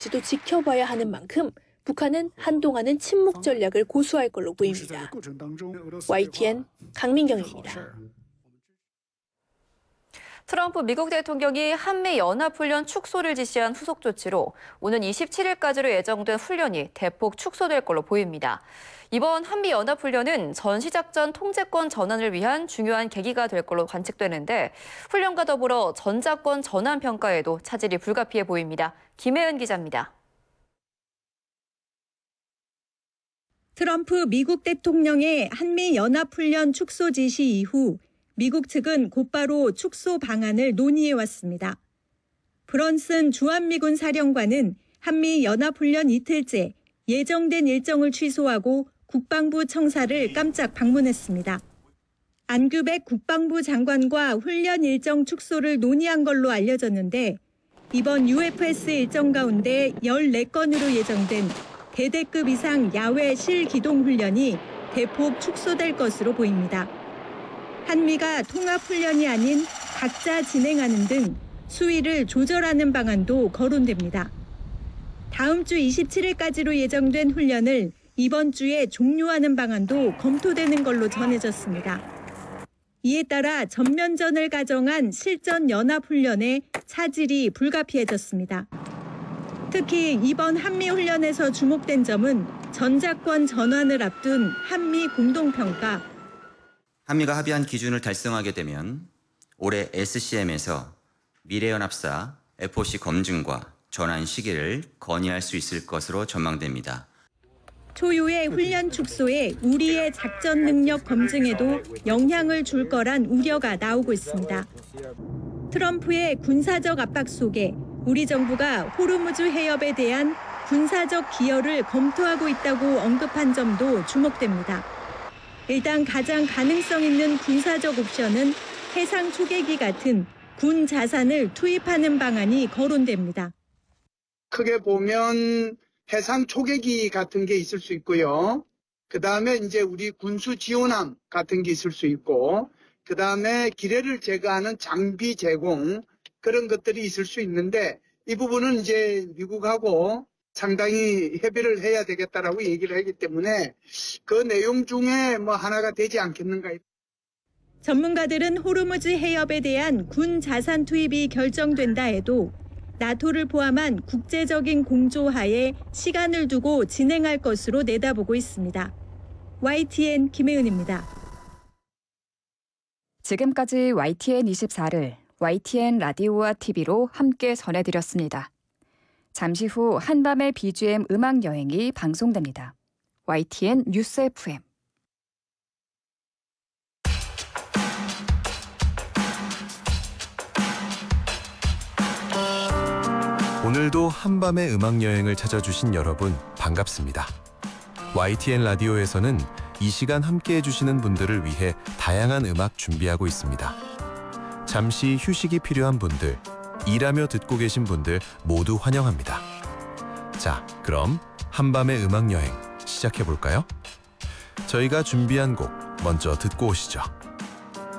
지도 지켜봐야 하는 만큼 북한은 한동안은 침묵 전략을 고수할 걸로 보입니다. YTN 강민경입니다. 트럼프 미국 대통령이 한미연합훈련 축소를 지시한 후속 조치로 오는 27일까지로 예정된 훈련이 대폭 축소될 걸로 보입니다. 이번 한미연합훈련은 전시작전 통제권 전환을 위한 중요한 계기가 될 걸로 관측되는데 훈련과 더불어 전자권 전환 평가에도 차질이 불가피해 보입니다. 김혜은 기자입니다. 트럼프 미국 대통령의 한미연합훈련 축소 지시 이후 미국 측은 곧바로 축소 방안을 논의해왔습니다. 브런슨 주한미군 사령관은 한미연합훈련 이틀째 예정된 일정을 취소하고 국방부 청사를 깜짝 방문했습니다. 안규백 국방부 장관과 훈련 일정 축소를 논의한 걸로 알려졌는데 이번 UFS 일정 가운데 14건으로 예정된 대대급 이상 야외 실기동 훈련이 대폭 축소될 것으로 보입니다. 한미가 통합훈련이 아닌 각자 진행하는 등 수위를 조절하는 방안도 거론됩니다. 다음 주 27일까지로 예정된 훈련을 이번 주에 종료하는 방안도 검토되는 걸로 전해졌습니다. 이에 따라 전면전을 가정한 실전 연합훈련에 차질이 불가피해졌습니다. 특히 이번 한미훈련에서 주목된 점은 전자권 전환을 앞둔 한미 공동평가. 한미가 합의한 기준을 달성하게 되면 올해 SCM에서 미래연합사 FOC 검증과 전환 시기를 건의할 수 있을 것으로 전망됩니다. 초유의 훈련 축소에 우리의 작전 능력 검증에도 영향을 줄 거란 우려가 나오고 있습니다. 트럼프의 군사적 압박 속에 우리 정부가 호르무즈 해협에 대한 군사적 기여를 검토하고 있다고 언급한 점도 주목됩니다. 일단 가장 가능성 있는 군사적 옵션은 해상 초계기 같은 군 자산을 투입하는 방안이 거론됩니다. 크게 보면 해상 초계기 같은 게 있을 수 있고요. 그다음에 이제 우리 군수 지원함 같은 게 있을 수 있고, 그다음에 기뢰를 제거하는 장비 제공 그런 것들이 있을 수 있는데 이 부분은 이제 미국하고 상당히 협의를 해야 되겠다라고 얘기를 하기 때문에 그 내용 중에 뭐 하나가 되지 않겠는가. 전문가들은 호르무즈 해협에 대한 군 자산 투입이 결정된다 해도 나토를 포함한 국제적인 공조하에 시간을 두고 진행할 것으로 내다보고 있습니다. YTN 김혜은입니다. 지금까지 YTN 24를 YTN 라디오와 TV로 함께 전해드렸습니다. 잠시 후 한밤의 BGM 음악 여행이 방송됩니다. YTN 뉴스 FM. 오늘도 한밤의 음악 여행을 찾아주신 여러분 반갑습니다. YTN 라디오에서는 이 시간 함께해 주시는 분들을 위해 다양한 음악 준비하고 있습니다. 잠시 휴식이 필요한 분들, 일하며 듣고 계신 분들 모두 환영합니다. 자, 그럼 한밤의 음악 여행 시작해 볼까요? 저희가 준비한 곡 먼저 듣고 오시죠.